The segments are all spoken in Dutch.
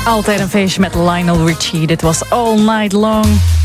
Altijd een feestje met Lionel Richie. Dit was All Night Long.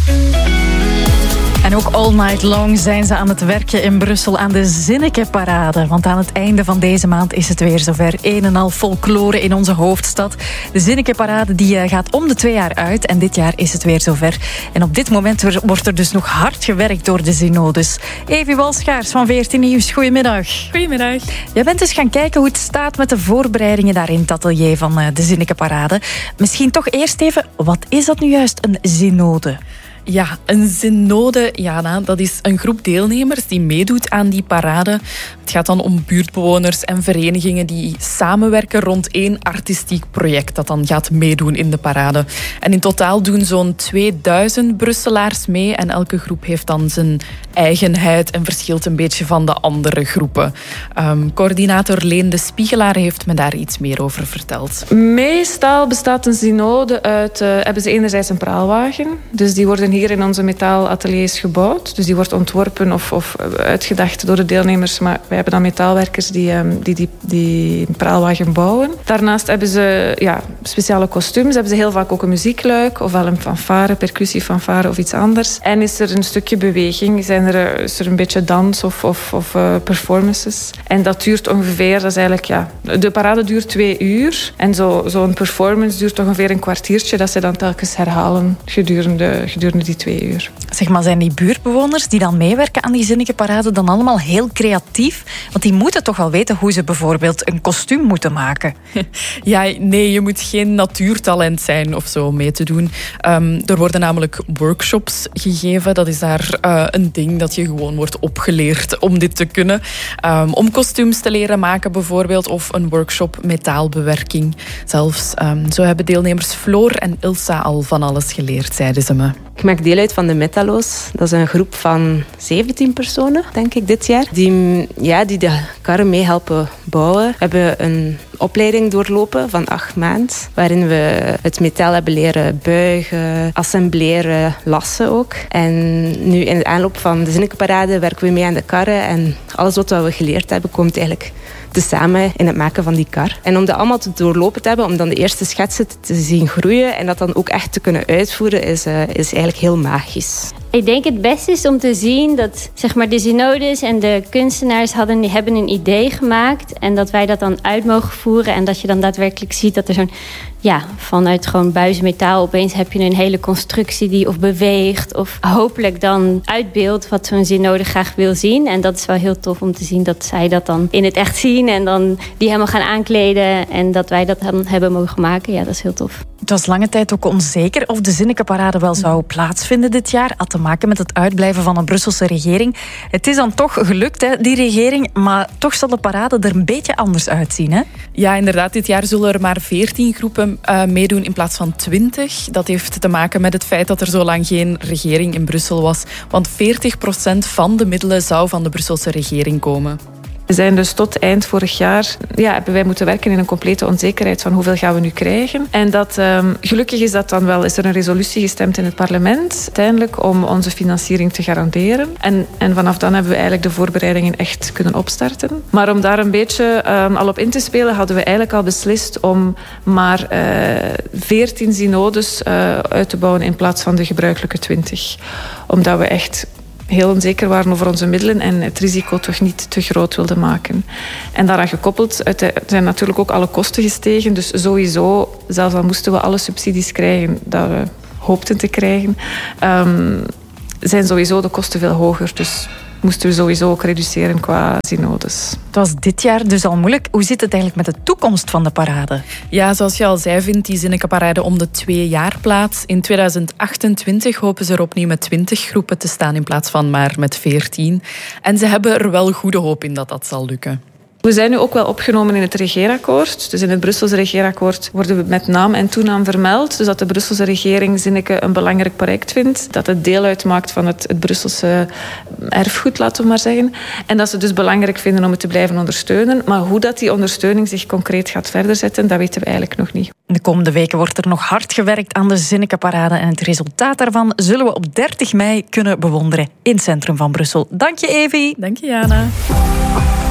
En ook all night long zijn ze aan het werken in Brussel aan de Zinneke-parade. Want aan het einde van deze maand is het weer zover. Een en al folklore in onze hoofdstad. De Zinneke-parade die gaat om de 2 jaar uit. En dit jaar is het weer zover. En op dit moment wordt er dus nog hard gewerkt door de Zynodes. Evi Walschaars van 14 Nieuws, goedemiddag. Goedemiddag. Jij bent dus gaan kijken hoe het staat met de voorbereidingen daar in het atelier van de Zinneke-parade. Misschien toch eerst even, wat is dat nu juist, een Zynode? Ja, een Zynode, Jana, dat is een groep deelnemers die meedoet aan die parade. Het gaat dan om buurtbewoners en verenigingen die samenwerken rond één artistiek project dat dan gaat meedoen in de parade. En in totaal doen zo'n 2000 Brusselaars mee en elke groep heeft dan zijn eigenheid en verschilt een beetje van de andere groepen. Coördinator Leen de Spiegelaar heeft me daar iets meer over verteld. Meestal bestaat een Zynode uit, hebben ze enerzijds een praalwagen, dus die worden hier in onze metaalateliers gebouwd. Dus die wordt ontworpen of uitgedacht door de deelnemers. Maar wij hebben dan metaalwerkers die praalwagen bouwen. Daarnaast hebben ze speciale kostuums. Hebben ze heel vaak ook een muziekluik. Ofwel een fanfare, percussiefanfare of iets anders. En is er een stukje beweging. Is er een beetje dans of performances. En dat duurt ongeveer, dat is eigenlijk, de parade duurt 2 uur. En zo'n performance duurt ongeveer een kwartiertje. Dat ze dan telkens herhalen gedurende die 2 uur. Zeg maar, zijn die buurtbewoners die dan meewerken aan die Zinneke-parade dan allemaal heel creatief? Want die moeten toch wel weten hoe ze bijvoorbeeld een kostuum moeten maken. Ja, nee, je moet geen natuurtalent zijn of zo mee te doen. Er worden namelijk workshops gegeven. Dat is daar een ding dat je gewoon wordt opgeleerd om dit te kunnen. Om kostuums te leren maken bijvoorbeeld. Of een workshop metaalbewerking zelfs. Zo hebben deelnemers Floor en Ilsa al van alles geleerd, zeiden ze me. Ik maak deel uit van de Metalos. Dat is een groep van 17 personen, denk ik, dit jaar. Die de karren mee helpen bouwen. We hebben een opleiding doorlopen van 8 maanden. Waarin we het metaal hebben leren buigen, assembleren, lassen ook. En nu in de aanloop van de Zinneke-parade werken we mee aan de karren. En alles wat we geleerd hebben, komt eigenlijk samen in het maken van die kar. En om dat allemaal te doorlopen te hebben, om dan de eerste schetsen te zien groeien en dat dan ook echt te kunnen uitvoeren, is eigenlijk heel magisch. Ik denk het beste is om te zien dat de Zynodes en de kunstenaars hebben een idee gemaakt en dat wij dat dan uit mogen voeren en dat je dan daadwerkelijk ziet dat er vanuit gewoon buizenmetaal opeens heb je een hele constructie die of beweegt of hopelijk dan uitbeeldt wat zo'n Zynode graag wil zien. En dat is wel heel tof om te zien dat zij dat dan in het echt zien en dan die helemaal gaan aankleden en dat wij dat dan hebben mogen maken. Ja, dat is heel tof. Het was lange tijd ook onzeker of de Zinneke-parade wel zou plaatsvinden dit jaar. Had te maken met het uitblijven van een Brusselse regering. Het is dan toch gelukt, hè, die regering, maar toch zal de parade er een beetje anders uitzien, hè? Ja, inderdaad. Dit jaar zullen er maar 14 groepen meedoen in plaats van 20. Dat heeft te maken met het feit dat er zo lang geen regering in Brussel was. Want 40% van de middelen zou van de Brusselse regering komen. We zijn dus tot eind vorig jaar hebben wij moeten werken in een complete onzekerheid van hoeveel gaan we nu krijgen. En dat, gelukkig is er een resolutie gestemd in het parlement uiteindelijk om onze financiering te garanderen. En vanaf dan hebben we eigenlijk de voorbereidingen echt kunnen opstarten. Maar om daar een beetje al op in te spelen hadden we eigenlijk al beslist om maar 14 Zynodes uit te bouwen in plaats van de gebruikelijke 20. Omdat we echt heel onzeker waren over onze middelen en het risico toch niet te groot wilden maken. En daaraan gekoppeld zijn natuurlijk ook alle kosten gestegen. Dus sowieso, zelfs al moesten we alle subsidies krijgen dat we hoopten te krijgen, zijn sowieso de kosten veel hoger. Dus moesten we sowieso ook reduceren qua Zynodes. Het was dit jaar dus al moeilijk. Hoe zit het eigenlijk met de toekomst van de parade? Ja, zoals je al zei, vindt die Zinneke-parade om de 2 jaar plaats. In 2028 hopen ze er opnieuw met 20 groepen te staan in plaats van maar met 14. En ze hebben er wel goede hoop in dat dat zal lukken. We zijn nu ook wel opgenomen in het regeerakkoord. Dus in het Brusselse regeerakkoord worden we met naam en toenaam vermeld. Dus dat de Brusselse regering Zinneke een belangrijk project vindt. Dat het deel uitmaakt van het Brusselse erfgoed, laten we maar zeggen. En dat ze dus belangrijk vinden om het te blijven ondersteunen. Maar hoe dat die ondersteuning zich concreet gaat verder zetten, dat weten we eigenlijk nog niet. De komende weken wordt er nog hard gewerkt aan de Zinneke-parade. En het resultaat daarvan zullen we op 30 mei kunnen bewonderen in het centrum van Brussel. Dank je, Evi. Dank je, Jana.